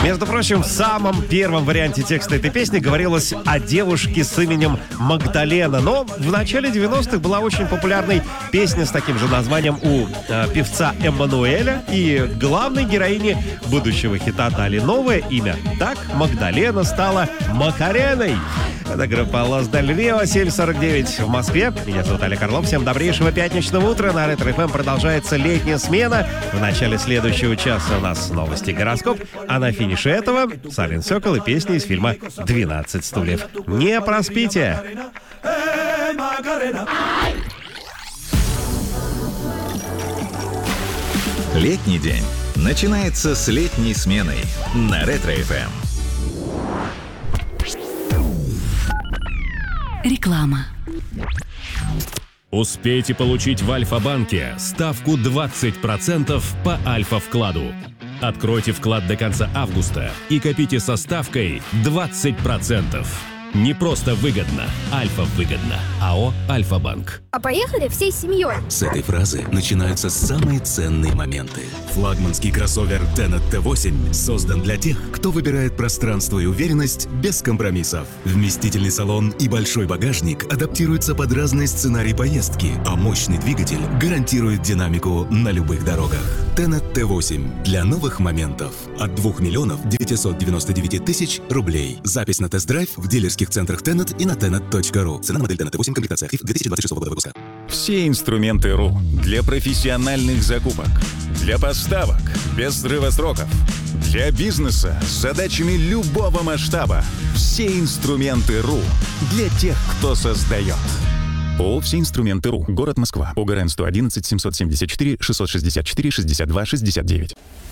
Между прочим, в самом первом варианте текста этой песни говорилось о девушке с именем Магдалена. Но в начале 90-х была очень популярной песня с таким же названием у певца Эммануэля. И главной героине будущего хита дали новое имя. Так Магдалена стала Макареной. Это группа Лос Дель Рио, 7:49 в Москве. Меня зовут Олег Орлов. Всем добрейшего пятничного утра. На Ретро ФМ продолжается летняя смена. В начале следующего часа у нас новости, гороскоп. А на финише этого Салин Сокол и песни из фильма «12 стульев». Не проспите! Летний день начинается с летней сменой на Ретро ФМ. Реклама. Успейте получить в Альфа-банке ставку 20% по Альфа-вкладу. Откройте вклад до конца августа и копите со ставкой 20%. Не просто выгодно, Альфа-выгодно. АО «Альфа-банк». А поехали всей семьей. С этой фразы начинаются самые ценные моменты. Флагманский кроссовер Tenet T8 создан для тех, кто выбирает пространство и уверенность без компромиссов. Вместительный салон и большой багажник адаптируются под разные сценарии поездки, а мощный двигатель гарантирует динамику на любых дорогах. Tenet T8 для новых моментов. От 2 999 000 рублей. Запись на тест-драйв в дилерских центрах Tenet и на tenet.ru. Цена на модель Tenet T8, комплектация актив 2026 года выпуска. Все инструменты РУ для профессиональных закупок, для поставок без срыва сроков, для бизнеса с задачами любого масштаба. Все инструменты РУ для тех, кто создает. ООО «Все инструменты РУ». Город Москва. ОГРН 111 774 664 62 69.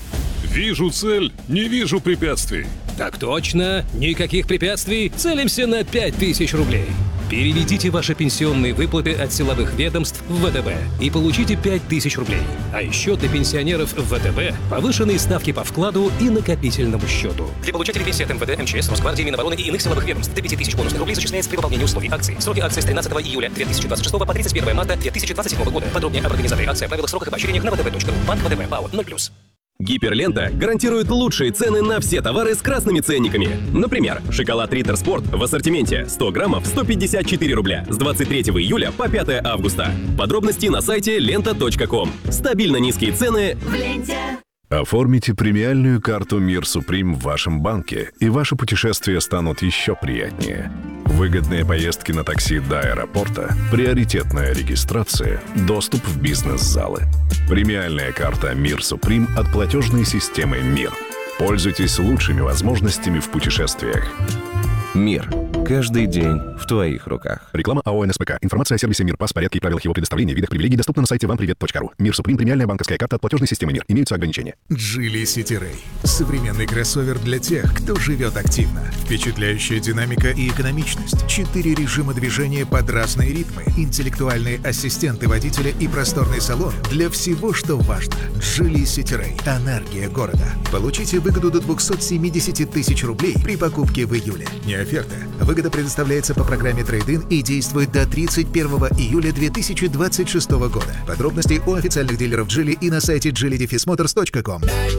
Вижу цель, не вижу препятствий. Так точно, никаких препятствий, целимся на 5000 рублей. Переведите ваши пенсионные выплаты от силовых ведомств в ВТБ и получите 5000 рублей. А еще для пенсионеров в ВТБ повышенные ставки по вкладу и накопительному счету. Для получателей пенсии от МВД, МЧС, Росгвардии, Минобороны и иных силовых ведомств до 5000 бонусных рублей зачисляется при выполнении условий акции. Сроки акции с 13 июля 2026 по 31 марта 2027 года. Подробнее об организации акции, правилах, сроках и поощрениях на vtb.ru. Банк ВТБ. ПАО 0+. Гиперлента гарантирует лучшие цены на все товары с красными ценниками. Например, шоколад Риттер Спорт в ассортименте 100 граммов 154 рубля с 23 июля по 5 августа. Подробности на сайте lenta.com. Стабильно низкие цены в ленте. Оформите премиальную карту «Мир Суприм» в вашем банке, и ваши путешествия станут еще приятнее. Выгодные поездки на такси до аэропорта, приоритетная регистрация, доступ в бизнес-залы. Премиальная карта «Мир Суприм» от платежной системы «Мир». Пользуйтесь лучшими возможностями в путешествиях. «Мир». Каждый день в твоих руках. Реклама АО НСПК. Информация о сервисе «Мир», порядке и правилах его предоставления, видах привилегий доступна на сайте вампривет.ру. «Мир Суприм» — премиальная банковская карта от платежной системы «Мир». Имеются ограничения. Geely City Ray. Современный кроссовер для тех, кто живет активно. Впечатляющая динамика и экономичность. 4 режима движения под разные ритмы. Интеллектуальные ассистенты водителя и просторный салон для всего, что важно. Geely City Ray. Энергия города. Получите выгоду до 270 000 рублей при покупке в июле. Не оферта. Выгода предоставляется по программе Трейд-ин и действует до 31 июля 2026 года. Подробности у официальных дилеров Geely и на сайте geely-motors.com.